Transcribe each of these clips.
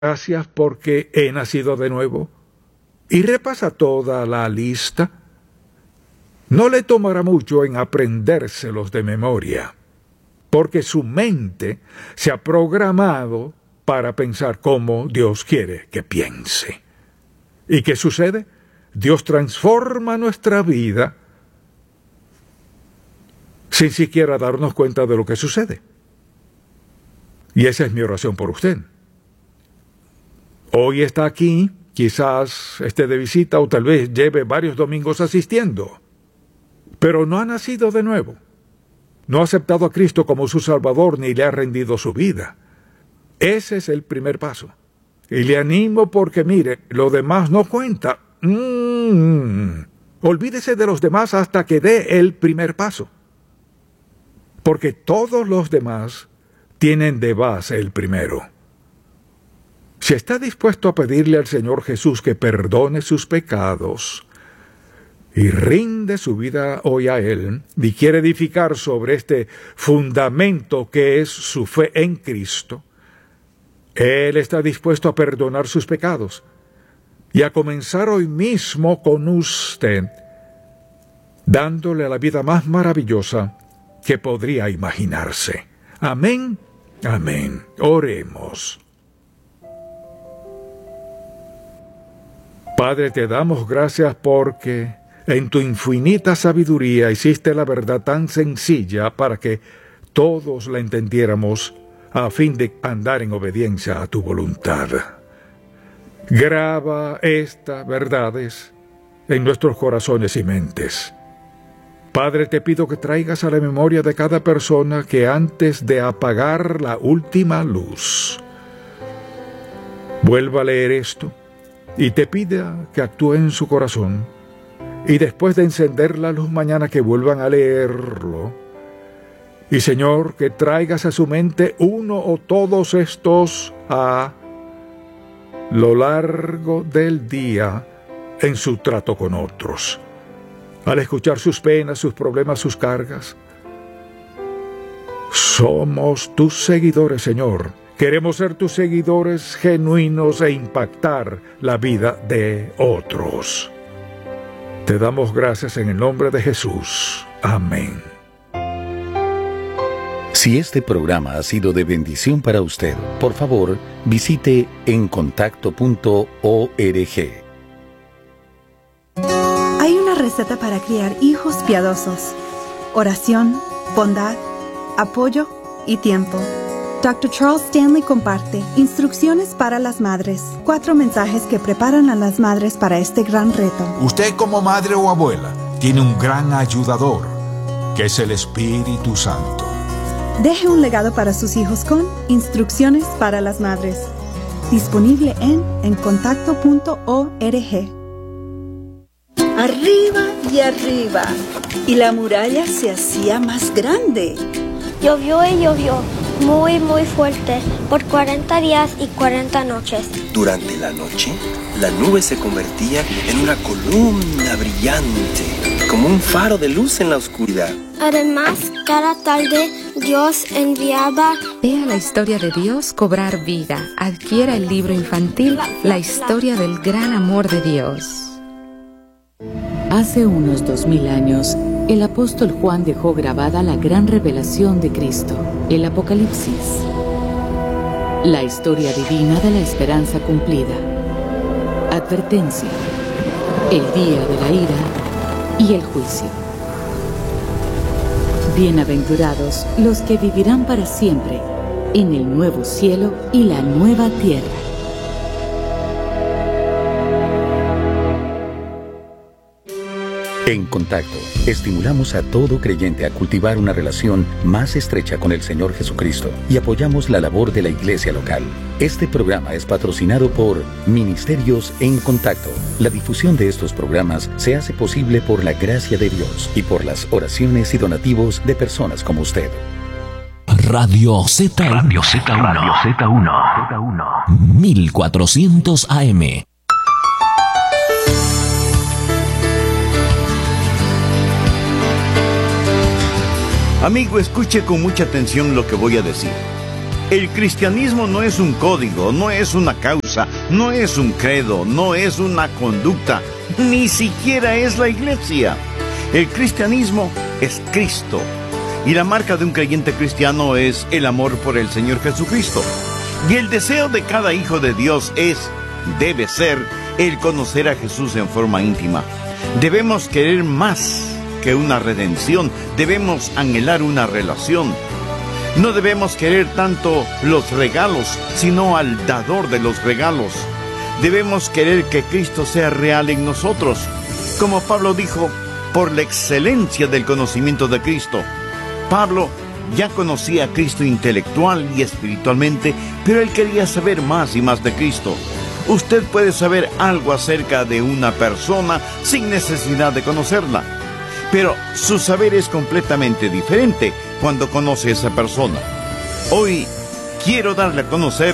gracias porque he nacido de nuevo. Y repasa toda la lista. No le tomará mucho en aprendérselos de memoria, porque su mente se ha programado para pensar como Dios quiere que piense. ¿Y qué sucede? Dios transforma nuestra vida sin siquiera darnos cuenta de lo que sucede. Y esa es mi oración por usted. Hoy está aquí, quizás esté de visita o tal vez lleve varios domingos asistiendo, pero no ha nacido de nuevo. No ha aceptado a Cristo como su Salvador ni le ha rendido su vida. Ese es el primer paso. Y le animo porque, mire, lo demás no cuenta. Olvídese de los demás hasta que dé el primer paso. Porque todos los demás tienen de base el primero. Si está dispuesto a pedirle al Señor Jesús que perdone sus pecados y rinde su vida hoy a Él, y quiere edificar sobre este fundamento que es su fe en Cristo, Él está dispuesto a perdonar sus pecados y a comenzar hoy mismo con usted, dándole la vida más maravillosa que podría imaginarse. Amén, amén. Oremos. Padre, te damos gracias porque en tu infinita sabiduría hiciste la verdad tan sencilla para que todos la entendiéramos a fin de andar en obediencia a tu voluntad. Graba estas verdades en nuestros corazones y mentes. Padre, te pido que traigas a la memoria de cada persona que antes de apagar la última luz vuelva a leer esto y te pida que actúe en su corazón, y después de encender la luz mañana que vuelvan a leerlo. Y Señor, que traigas a su mente uno o todos estos a lo largo del día en su trato con otros, al escuchar sus penas, sus problemas, sus cargas. Somos tus seguidores, Señor. Queremos ser tus seguidores genuinos e impactar la vida de otros. Te damos gracias en el nombre de Jesús. Amén. Si este programa ha sido de bendición para usted, por favor, visite encontacto.org. Hay una receta para criar hijos piadosos: oración, bondad, apoyo y tiempo. Dr. Charles Stanley comparte instrucciones para las madres. 4 mensajes que preparan a las madres para este gran reto. Usted, como madre o abuela, tiene un gran ayudador, que es el Espíritu Santo. Deje un legado para sus hijos con Instrucciones para las Madres. Disponible en encontacto.org. Arriba y arriba, y la muralla se hacía más grande. Llovió y llovió, muy muy fuerte, por 40 días y 40 noches. Durante la noche, la nube se convertía en una columna brillante, como un faro de luz en la oscuridad. Además, cada tarde Dios enviaba... Vea la historia de Dios cobrar vida. Adquiera el libro infantil La historia del gran amor de Dios. Hace unos 2000 años, el apóstol Juan dejó grabada la gran revelación de Cristo, el Apocalipsis. La historia divina de la esperanza cumplida. Advertencia: el día de la ira y el juicio. Bienaventurados los que vivirán para siempre en el nuevo cielo y la nueva tierra. En Contacto, estimulamos a todo creyente a cultivar una relación más estrecha con el Señor Jesucristo y apoyamos la labor de la iglesia local. Este programa es patrocinado por Ministerios en Contacto. La difusión de estos programas se hace posible por la gracia de Dios y por las oraciones y donativos de personas como usted. Radio Z1. Radio Z1. 1400 AM. Amigo, escuche con mucha atención lo que voy a decir. El cristianismo no es un código, no es una causa, no es un credo, no es una conducta, ni siquiera es la iglesia. El cristianismo es Cristo. Y la marca de un creyente cristiano es el amor por el Señor Jesucristo. Y el deseo de cada hijo de Dios debe ser, el conocer a Jesús en forma íntima. Debemos querer más que una redención, debemos anhelar una relación. No debemos querer tanto los regalos, sino al dador de los regalos. Debemos querer que Cristo sea real en nosotros. Como Pablo dijo, por la excelencia del conocimiento de Cristo. Pablo ya conocía a Cristo intelectual y espiritualmente, pero él quería saber más y más de Cristo. Usted puede saber algo acerca de una persona sin necesidad de conocerla, pero su saber es completamente diferente cuando conoce a esa persona. Hoy quiero darle a conocer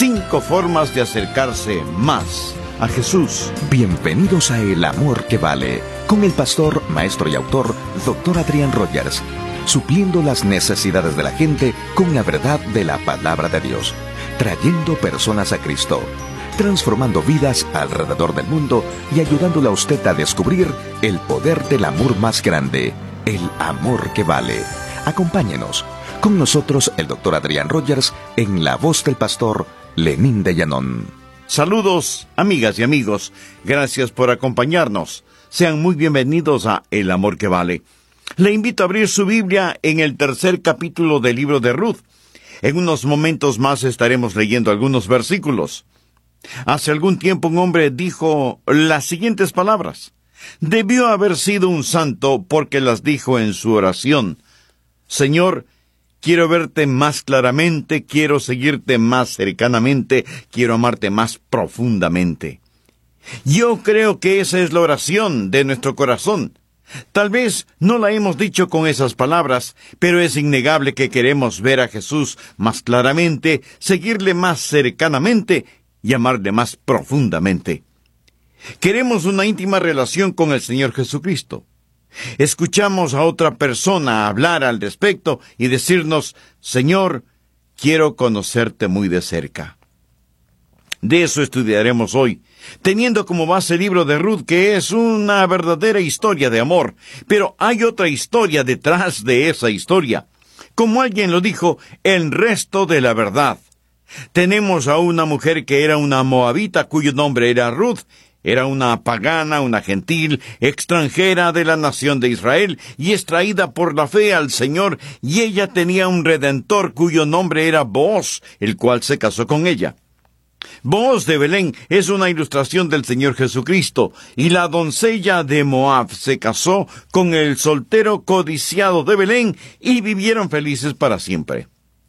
5 formas de acercarse más a Jesús. Bienvenidos a El Amor que Vale, con el pastor, maestro y autor, Dr. Adrián Rogers, supliendo las necesidades de la gente con la verdad de la palabra de Dios, trayendo personas a Cristo, transformando vidas alrededor del mundo y ayudándole a usted a descubrir el poder del amor más grande, el amor que vale. Acompáñenos. Con nosotros el Dr. Adrián Rogers en la voz del pastor Lenín de Llanón. Saludos, amigas y amigos. Gracias por acompañarnos. Sean muy bienvenidos a El Amor que Vale. Le invito a abrir su Biblia en el 3er capítulo del libro de Ruth. En unos momentos más estaremos leyendo algunos versículos. Hace algún tiempo un hombre dijo las siguientes palabras. Debió haber sido un santo porque las dijo en su oración. Señor, quiero verte más claramente, quiero seguirte más cercanamente, quiero amarte más profundamente. Yo creo que esa es la oración de nuestro corazón. Tal vez no la hemos dicho con esas palabras, pero es innegable que queremos ver a Jesús más claramente, seguirle más cercanamente y amarle más profundamente. Queremos una íntima relación con el Señor Jesucristo. Escuchamos a otra persona hablar al respecto y decirnos, Señor, quiero conocerte muy de cerca. De eso estudiaremos hoy, teniendo como base el libro de Ruth, que es una verdadera historia de amor. Pero hay otra historia detrás de esa historia. Como alguien lo dijo, el resto de la verdad. Tenemos a una mujer que era una moabita, cuyo nombre era Ruth. Era una pagana, una gentil, extranjera de la nación de Israel, y extraída por la fe al Señor, y ella tenía un redentor cuyo nombre era Booz, el cual se casó con ella. Booz de Belén es una ilustración del Señor Jesucristo, y la doncella de Moab se casó con el soltero codiciado de Belén, y vivieron felices para siempre.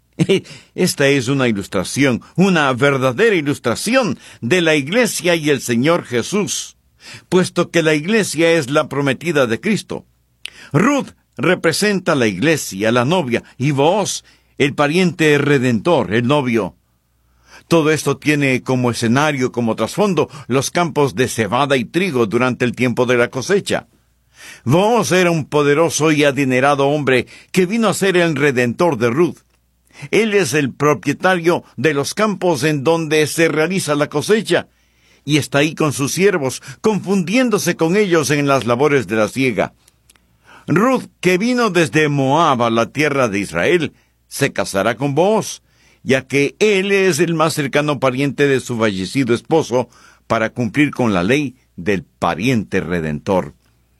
Esta es una ilustración, una verdadera ilustración de la Iglesia y el Señor Jesús, puesto que la Iglesia es la prometida de Cristo. Ruth representa la Iglesia, la novia, y Booz, el pariente redentor, el novio. Todo esto tiene como escenario, como trasfondo, los campos de cebada y trigo durante el tiempo de la cosecha. Booz era un poderoso y adinerado hombre que vino a ser el redentor de Ruth. Él es el propietario de los campos en donde se realiza la cosecha, y está ahí con sus siervos, confundiéndose con ellos en las labores de la siega. Ruth, que vino desde Moab a la tierra de Israel, se casará con Booz, ya que él es el más cercano pariente de su fallecido esposo, para cumplir con la ley del pariente redentor.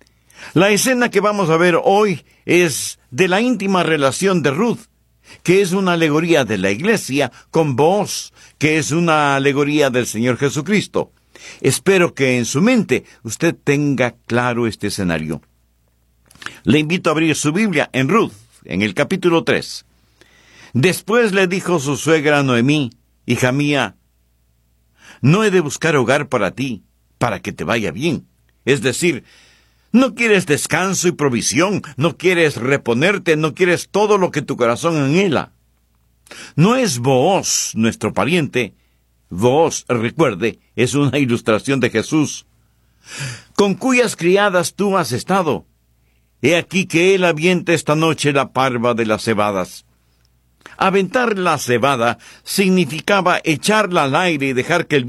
La escena que vamos a ver hoy es de la íntima relación de Ruth, que es una alegoría de la Iglesia, con Booz, que es una alegoría del Señor Jesucristo. Espero que en su mente usted tenga claro este escenario. Le invito a abrir su Biblia en Ruth, en el capítulo 3. Después le dijo su suegra Noemí, hija mía, no he de buscar hogar para ti, para que te vaya bien. Es decir, no quieres descanso y provisión, no quieres reponerte, no quieres todo lo que tu corazón anhela. No es Booz nuestro pariente. Booz, recuerde, es una ilustración de Jesús, con cuyas criadas tú has estado. He aquí que él avienta esta noche la parva de las cebadas. Aventar la cebada significaba echarla al aire y dejar que el